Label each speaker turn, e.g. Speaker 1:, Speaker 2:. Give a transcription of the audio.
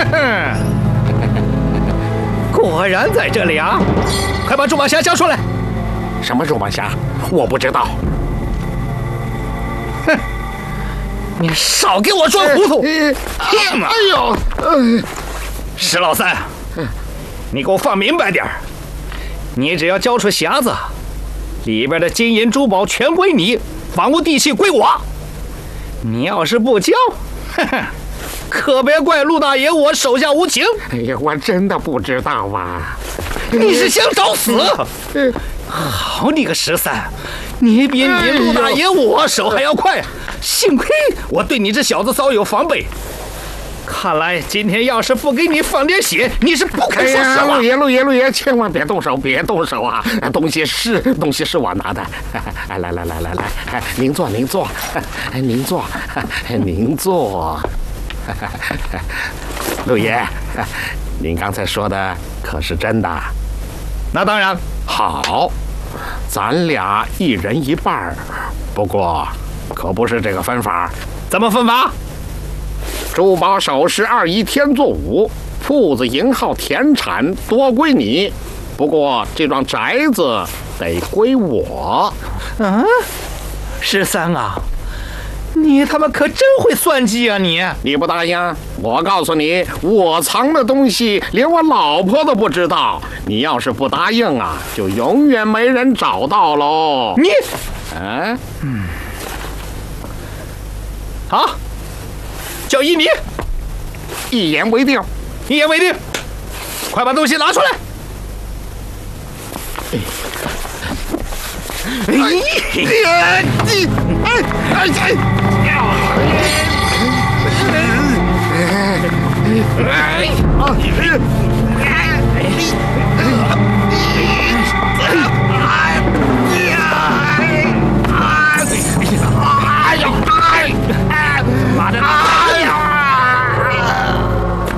Speaker 1: 果然在这里啊！快把驻马侠交出来！
Speaker 2: 什么驻马侠？我不知道。
Speaker 1: 哼！你少给我装糊涂！
Speaker 2: 哎呦！
Speaker 1: 石老三，你给我放明白点儿！你只要交出匣子，里边的金银珠宝全归你，房屋地契归我。你要是不交，哼哼，可别怪陆大爷我手下无情。
Speaker 2: 哎呀，我真的不知道啊！
Speaker 1: 你是想找死？好你个13，你比你陆大爷我手还要快，幸亏我对你这小子早有防备。看来今天要是不给你放点血，你是不肯说实话。
Speaker 2: 陆爷，千万别动手，别动手啊！东西是我拿的。来，您坐，您坐。陆爷，您刚才说的可是真的？
Speaker 1: 那当然。
Speaker 2: 好，咱俩一人一半，不过可不是这个分法。
Speaker 1: 怎么分法？
Speaker 2: 珠宝首饰2一天作5，铺子银号田产多归你，不过这幢宅子得归我。
Speaker 1: 13啊，你他妈可真会算计啊你！
Speaker 2: 你不答应，我告诉你，我藏的东西连我老婆都不知道。你要是不答应啊，就永远没人找到喽。
Speaker 1: 你，好。叫依你，
Speaker 2: 一言为定，
Speaker 1: 一言为定。快把东西拿出来！